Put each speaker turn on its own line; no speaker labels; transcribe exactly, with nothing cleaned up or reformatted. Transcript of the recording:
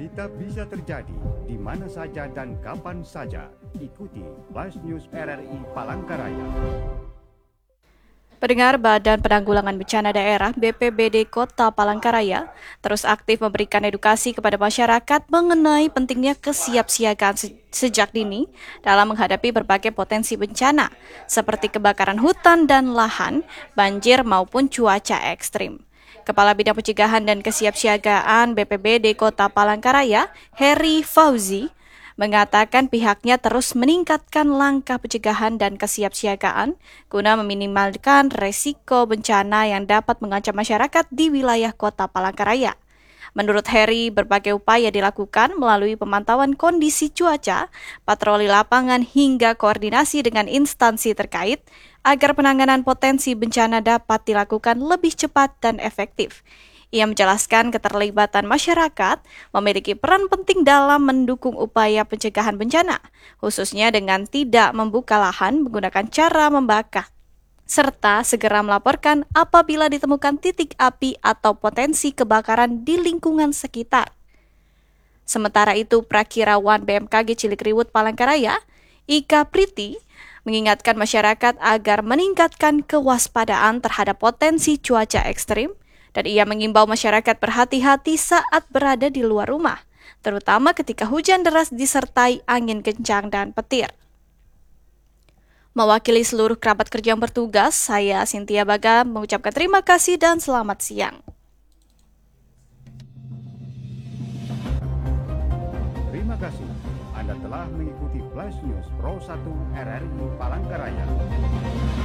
Berita bisa terjadi di mana saja dan kapan saja. Ikuti Flash News R R I Palangkaraya.
Pendengar, Badan Penanggulangan Bencana Daerah B P B D Kota Palangkaraya terus aktif memberikan edukasi kepada masyarakat mengenai pentingnya kesiapsiagaan se- sejak dini dalam menghadapi berbagai potensi bencana seperti kebakaran hutan dan lahan, banjir maupun cuaca ekstrim. Kepala Bidang Pencegahan dan Kesiapsiagaan B P B D Kota Palangkaraya, Heri Fauzi, mengatakan pihaknya terus meningkatkan langkah pencegahan dan kesiapsiagaan guna meminimalkan resiko bencana yang dapat mengancam masyarakat di wilayah Kota Palangkaraya. Menurut Heri, berbagai upaya dilakukan melalui pemantauan kondisi cuaca, patroli lapangan hingga koordinasi dengan instansi terkait agar penanganan potensi bencana dapat dilakukan lebih cepat dan efektif. Ia menjelaskan keterlibatan masyarakat memiliki peran penting dalam mendukung upaya pencegahan bencana, khususnya dengan tidak membuka lahan menggunakan cara membakar, serta segera melaporkan apabila ditemukan titik api atau potensi kebakaran di lingkungan sekitar. Sementara itu, Prakirawan B M K G Cilikriwut Palangkaraya, Ika Priti, mengingatkan masyarakat agar meningkatkan kewaspadaan terhadap potensi cuaca ekstrim, dan ia mengimbau masyarakat berhati-hati saat berada di luar rumah, terutama ketika hujan deras disertai angin kencang dan petir. Mewakili seluruh kerabat kerja yang bertugas, saya Cynthia Baga mengucapkan terima kasih dan selamat siang.
Terima kasih. Anda telah mengikuti Flash News Pro satu R R I Palangkaraya.